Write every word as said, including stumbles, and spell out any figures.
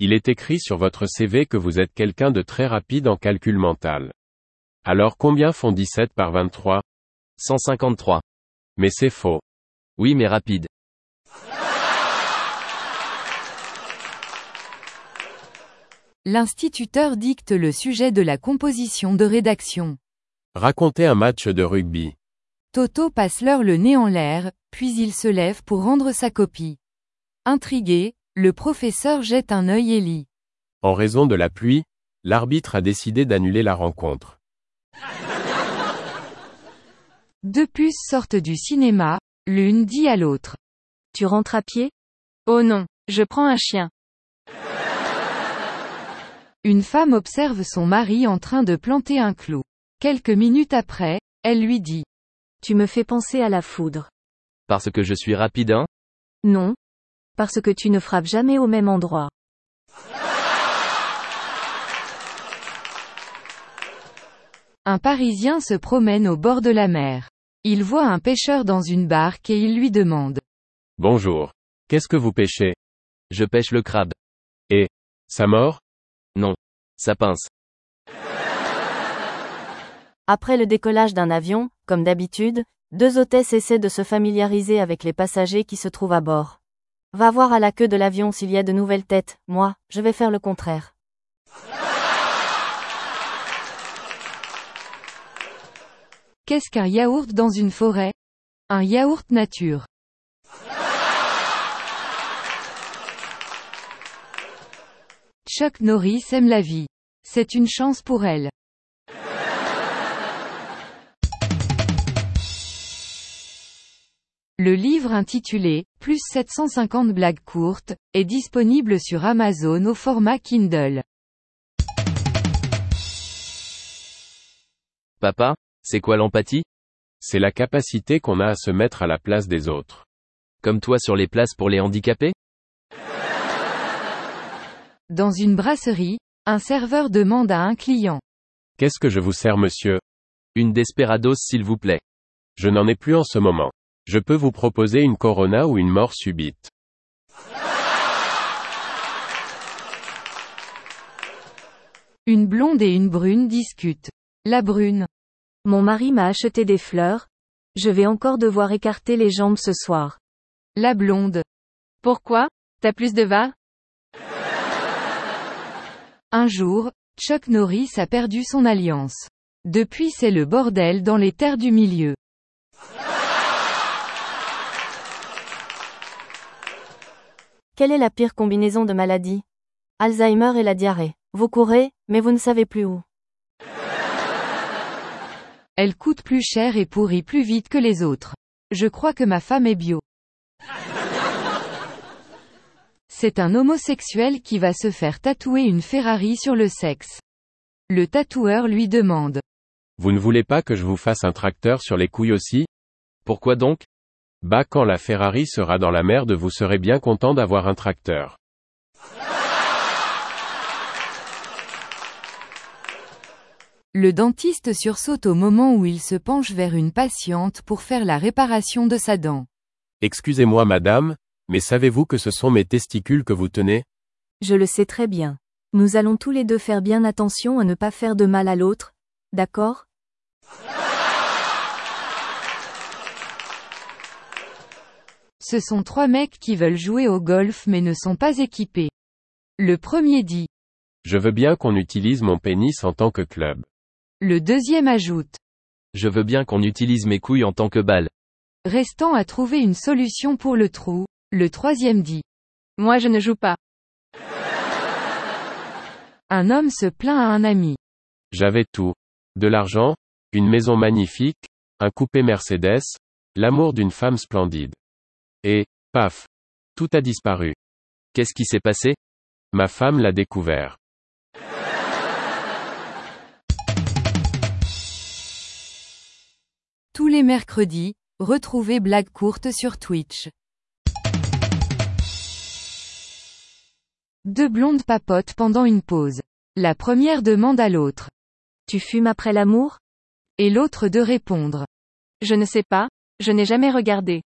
Il est écrit sur votre C V que vous êtes quelqu'un de très rapide en calcul mental. Alors combien font dix-sept par vingt-trois? cent cinquante-trois. Mais c'est faux. Oui mais rapide. L'instituteur dicte le sujet de la composition de rédaction. Racontez un match de rugby. Toto passe l'heure le nez en l'air, puis il se lève pour rendre sa copie. Intrigué, le professeur jette un œil et lit. En raison de la pluie, l'arbitre a décidé d'annuler la rencontre. Deux puces sortent du cinéma, l'une dit à l'autre. Tu rentres à pied? Oh non, je prends un chien. Une femme observe son mari en train de planter un clou. Quelques minutes après, elle lui dit. Tu me fais penser à la foudre. Parce que je suis rapide hein? Non. Parce que tu ne frappes jamais au même endroit. Un Parisien se promène au bord de la mer. Il voit un pêcheur dans une barque et il lui demande. Bonjour. Qu'est-ce que vous pêchez? Je pêche le crabe. Et, ça mord? Non. Ça pince. Après le décollage d'un avion, comme d'habitude, deux hôtesses essaient de se familiariser avec les passagers qui se trouvent à bord. Va voir à la queue de l'avion s'il y a de nouvelles têtes, moi, je vais faire le contraire. Qu'est-ce qu'un yaourt dans une forêt? Un yaourt nature. Chuck Norris aime la vie. C'est une chance pour elle. Le livre intitulé « Plus sept cent cinquante blagues courtes » est disponible sur Amazon au format Kindle. Papa, c'est quoi l'empathie? C'est la capacité qu'on a à se mettre à la place des autres. Comme toi sur les places pour les handicapés? Dans une brasserie, un serveur demande à un client. Qu'est-ce que je vous sers monsieur? Une Desperados s'il vous plaît. Je n'en ai plus en ce moment. Je peux vous proposer une Corona ou une mort subite. Une blonde et une brune discutent. La brune. Mon mari m'a acheté des fleurs. Je vais encore devoir écarter les jambes ce soir. La blonde. Pourquoi? T'as plus de va? Un jour, Chuck Norris a perdu son alliance. Depuis c'est le bordel dans les terres du milieu. Quelle est la pire combinaison de maladies? Alzheimer et la diarrhée. Vous courez, mais vous ne savez plus où. Elle coûte plus cher et pourrit plus vite que les autres. Je crois que ma femme est bio. C'est un homosexuel qui va se faire tatouer une Ferrari sur le sexe. Le tatoueur lui demande. Vous ne voulez pas que je vous fasse un tracteur sur les couilles aussi? Pourquoi donc? Bah quand la Ferrari sera dans la merde vous serez bien content d'avoir un tracteur. Le dentiste sursaute au moment où il se penche vers une patiente pour faire la réparation de sa dent. Excusez-moi madame, mais savez-vous que ce sont mes testicules que vous tenez? Je le sais très bien. Nous allons tous les deux faire bien attention à ne pas faire de mal à l'autre, d'accord? Ce sont trois mecs qui veulent jouer au golf mais ne sont pas équipés. Le premier dit. Je veux bien qu'on utilise mon pénis en tant que club. Le deuxième ajoute. Je veux bien qu'on utilise mes couilles en tant que balle. Restant à trouver une solution pour le trou, le troisième dit. Moi je ne joue pas. Un homme se plaint à un ami. J'avais tout. De l'argent, une maison magnifique, un coupé Mercedes, l'amour d'une femme splendide. Et, paf. Tout a disparu. Qu'est-ce qui s'est passé? Ma femme l'a découvert. Tous les mercredis, retrouvez Blagues courtes sur Twitch. Deux blondes papotent pendant une pause. La première demande à l'autre. Tu fumes après l'amour? Et l'autre de répondre. Je ne sais pas, je n'ai jamais regardé.